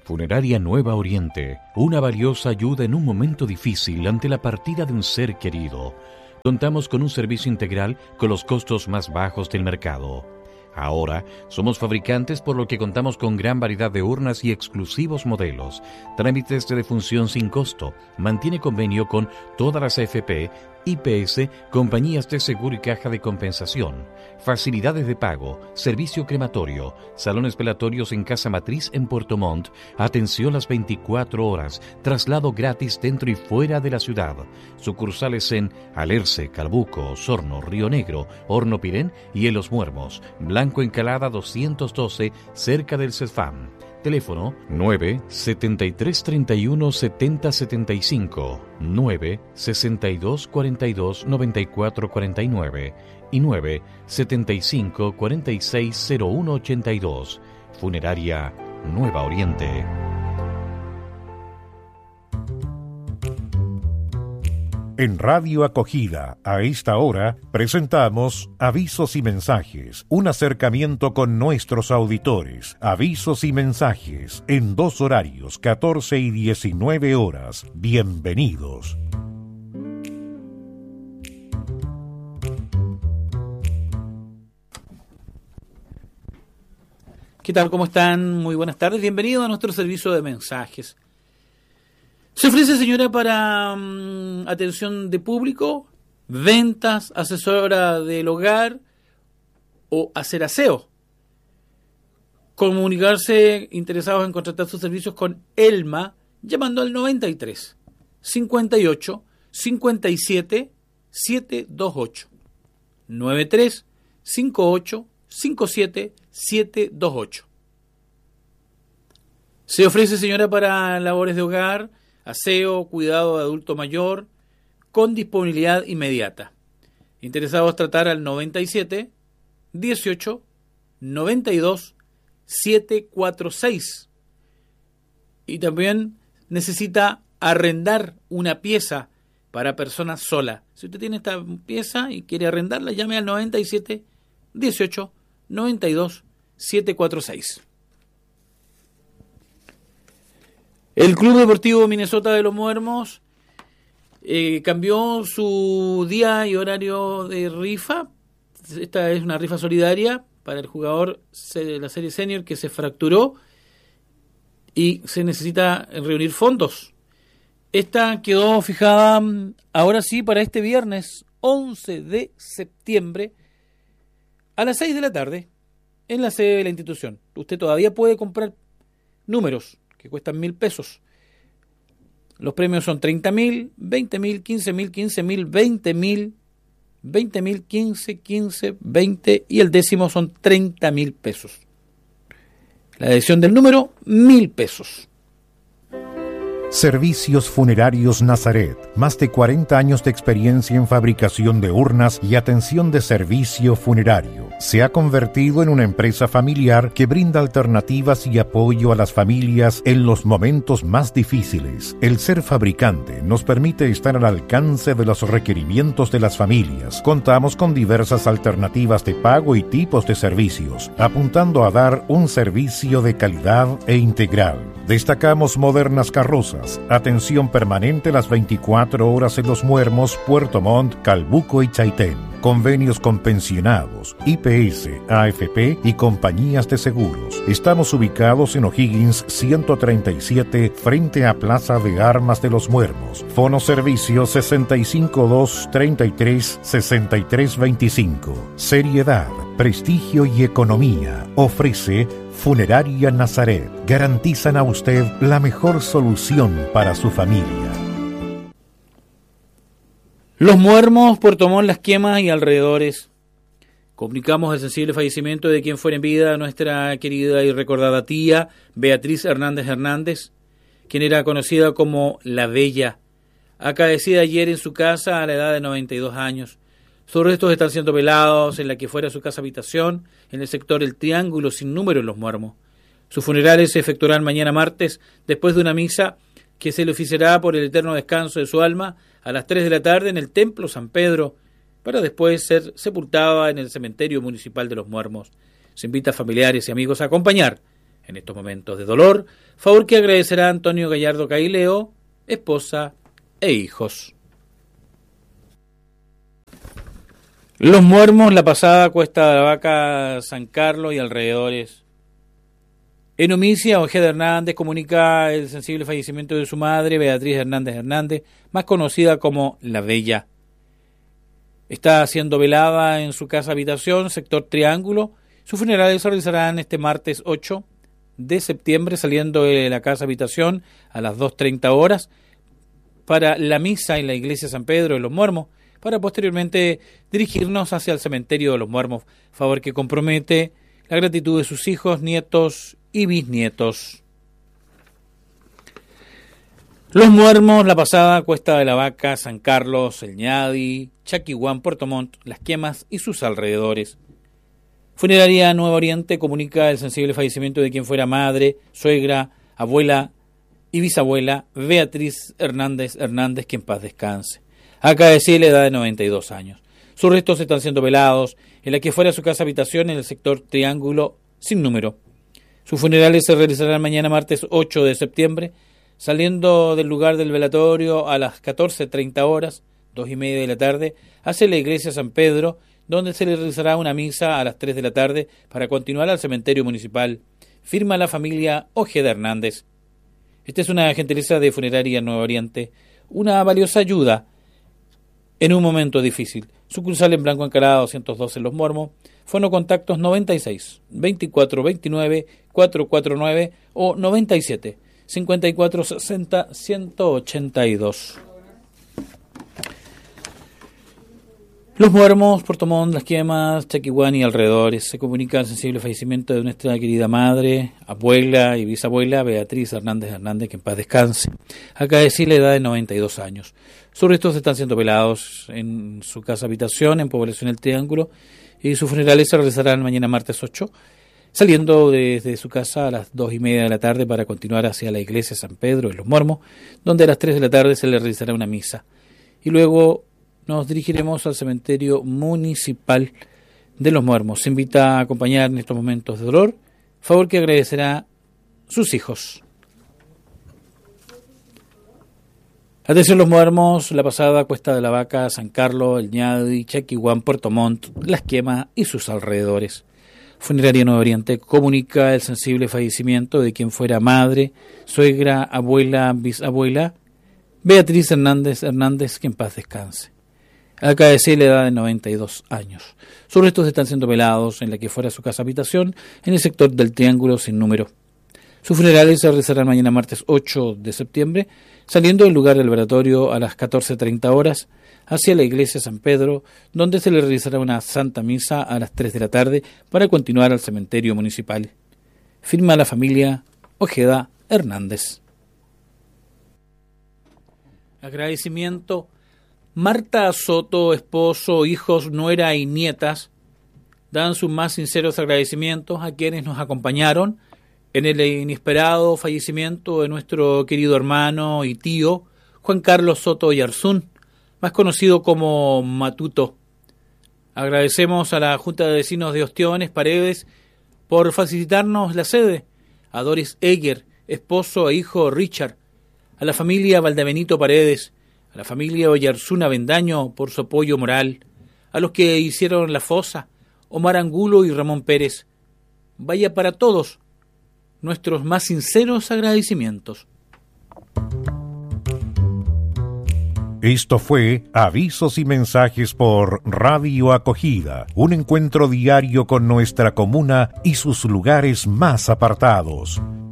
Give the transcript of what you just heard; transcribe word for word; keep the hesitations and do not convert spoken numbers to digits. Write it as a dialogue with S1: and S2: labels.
S1: Funeraria Nueva Oriente, una valiosa ayuda en un momento difícil ante la partida de un ser querido. Contamos con un servicio integral con los costos más bajos del mercado. Ahora somos fabricantes, por lo que contamos con gran variedad de urnas y exclusivos modelos. Trámites de defunción sin costo. Mantiene convenio con todas las A F P, I P S, compañías de seguro y caja de compensación. Facilidades de pago, servicio crematorio, salones velatorios en Casa Matriz en Puerto Montt, atención las veinticuatro horas, traslado gratis dentro y fuera de la ciudad. Sucursales en Alerce, Calbuco, Osorno, Río Negro, Horno Pirén y en Los Muermos. Blanco Encalada doscientos doce, cerca del CESFAM. Teléfono nueve setenta y tres treinta y uno setenta setenta y cinco, nueve sesenta y dos cuarenta y dos noventa y cuatro cuarenta y nueve y nueve setenta y cinco cuarenta y seis cero uno ochenta y dos. Funeraria Nueva Oriente.
S2: En Radio Acogida, a esta hora, presentamos Avisos y Mensajes, un acercamiento con nuestros auditores. Avisos y mensajes, en dos horarios, catorce y diecinueve horas. Bienvenidos.
S3: ¿Qué tal? ¿Cómo están? Muy buenas tardes. Bienvenidos a nuestro servicio de mensajes. Se ofrece, señora, para um, atención de público, ventas, asesora del hogar o hacer aseo. Comunicarse interesados en contratar sus servicios con Elma llamando al noventa y tres, cincuenta y ocho, cincuenta y siete, setecientos veintiocho. noventa y tres, cincuenta y ocho, cincuenta y siete, setecientos veintiocho. Se ofrece, señora, para labores de hogar, aseo, cuidado de adulto mayor, con disponibilidad inmediata. Interesados tratar al noventa y siete, dieciocho, noventa y dos, setecientos cuarenta y seis. Y también necesita arrendar una pieza para personas sola. Si usted tiene esta pieza y quiere arrendarla, llame al noventa y siete, dieciocho, noventa y dos, setecientos cuarenta y seis. El Club Deportivo Minnesota de Los Muermos eh, cambió su día y horario de rifa. Esta es una rifa solidaria para el jugador de la serie senior que se fracturó y se necesita reunir fondos. Esta quedó fijada ahora sí para este viernes once de septiembre a las seis de la tarde en la sede de la institución. Usted todavía puede comprar números que cuestan mil pesos. Los premios son treinta mil, veinte mil, quince mil, quince mil, veinte mil, veinte mil, quince, quince, veinte y el décimo son treinta mil pesos. La adhesión del número, mil pesos.
S2: Servicios Funerarios Nazaret. Más de cuarenta años de experiencia en fabricación de urnas y atención de servicio funerario. Se ha convertido en una empresa familiar que brinda alternativas y apoyo a las familias en los momentos más difíciles. El ser fabricante nos permite estar al alcance de los requerimientos de las familias. Contamos con diversas alternativas de pago y tipos de servicios, apuntando a dar un servicio de calidad e integral. Destacamos modernas carrozas, atención permanente las veinticuatro horas en Los Muermos, Puerto Montt, Calbuco y Chaitén. Convenios con pensionados, I P S, A F P y compañías de seguros. Estamos ubicados en O'Higgins ciento treinta y siete, frente a Plaza de Armas de Los Muermos. Fono servicio sesenta y cinco dos treinta y tres sesenta y tres veinticinco. Seriedad, prestigio y economía. Ofrece Funeraria Nazaret. Garantizan a usted la mejor solución para su familia.
S3: Los Muermos, Puerto Montt, Las Quemas y alrededores. Comunicamos el sensible fallecimiento de quien fuera en vida nuestra querida y recordada tía Beatriz Hernández Hernández, quien era conocida como La Bella, acaecida ayer en su casa a la edad de noventa y dos años. Sus restos están siendo velados en la que fuera su casa habitación, en el sector El Triángulo sin número en Los Muermos. Sus funerales se efectuarán mañana martes, después de una misa que se le oficiará por el eterno descanso de su alma a las tres de la tarde en el Templo San Pedro, para después ser sepultada en el cementerio municipal de Los Muermos. Se invita a familiares y amigos a acompañar en estos momentos de dolor, favor que agradecerá Antonio Gallardo Caileo, esposa e hijos. Los Muermos, La Pasada, Cuesta de la Vaca, San Carlos y alrededores. En Omicia, Ojeda Hernández comunica el sensible fallecimiento de su madre, Beatriz Hernández Hernández, más conocida como La Bella. Está siendo velada en su casa habitación, sector Triángulo. Sus funerales se realizarán este martes ocho de septiembre, saliendo de la casa habitación a las dos treinta horas para la misa en la iglesia San Pedro de los Muermos, para posteriormente dirigirnos hacia el cementerio de los Muermos, favor que compromete la gratitud de sus hijos, nietos y bisnietos. Los Muermos, La Pasada, Cuesta de la Vaca, San Carlos, El Ñadi, Chaquihuán, Puerto Montt, Las Quemas y sus alrededores. Funeraria Nuevo Oriente comunica el sensible fallecimiento de quien fuera madre, suegra, abuela y bisabuela Beatriz Hernández Hernández, que en paz descanse. Acaece la edad de noventa y dos años. Sus restos están siendo velados en la que fuera su casa habitación en el sector Triángulo sin número. Sus funerales se realizarán mañana martes ocho de septiembre, saliendo del lugar del velatorio a las catorce treinta horas, dos y media de la tarde, hacia la iglesia San Pedro, donde se le realizará una misa a las tres de la tarde para continuar al cementerio municipal. Firma la familia Ojeda Hernández. Esta es una gentileza de Funeraria Nuevo Oriente, una valiosa ayuda en un momento difícil. Sucursal en Blanco Encalada doscientos doce en Los Muermos. Fono contactos noventa y seis, veinticuatro veintinueve, cuatrocientos cuarenta y nueve o noventa y siete, cincuenta y cuatro sesenta, ciento ochenta y dos. Los Muermos, Puerto Montt, Las Quemas, Chaquihuán y alrededores. Se comunica el sensible fallecimiento de nuestra querida madre, abuela y bisabuela Beatriz Hernández Hernández, que en paz descanse. Acaece la edad de noventa y dos años. Sus restos están siendo velados en su casa habitación en Población El Triángulo y sus funerales se realizarán mañana martes ocho, saliendo desde su casa a las dos y media de la tarde para continuar hacia la iglesia San Pedro de los Muermos, donde a las tres de la tarde se le realizará una misa. Y luego nos dirigiremos al cementerio municipal de Los Muermos. Se invita a acompañar en estos momentos de dolor, favor que agradecerá sus hijos. Atención Los Muermos, La Pasada, Cuesta de la Vaca, San Carlos, El Ñadi, Chaquihuán, Puerto Montt, Las Quemas y sus alrededores. Funeraria Nuevo Oriente comunica el sensible fallecimiento de quien fuera madre, suegra, abuela, bisabuela Beatriz Hernández Hernández, que en paz descanse. Acaece la edad de noventa y dos años. Sus restos están siendo velados en la que fuera su casa habitación en el sector del Triángulo sin número. Sus funerales se realizarán mañana martes ocho de septiembre, saliendo del lugar del velatorio a las catorce treinta horas hacia la iglesia San Pedro, donde se le realizará una santa misa a las tres de la tarde para continuar al cementerio municipal. Firma la familia Ojeda Hernández. Agradecimiento. Marta Soto, esposo, hijos, nuera y nietas dan sus más sinceros agradecimientos a quienes nos acompañaron en el inesperado fallecimiento de nuestro querido hermano y tío Juan Carlos Soto Yarzún, más conocido como Matuto. Agradecemos a la Junta de Vecinos de Ostiones Paredes por facilitarnos la sede, a Doris Egger, esposo e hijo Richard, a la familia Valdebenito Paredes, a la familia Oyarzún Avendaño por su apoyo moral, a los que hicieron la fosa, Omar Angulo y Ramón Pérez. Vaya para todos nuestros más sinceros agradecimientos.
S2: Esto fue Avisos y Mensajes por Radio Acogida, un encuentro diario con nuestra comuna y sus lugares más apartados.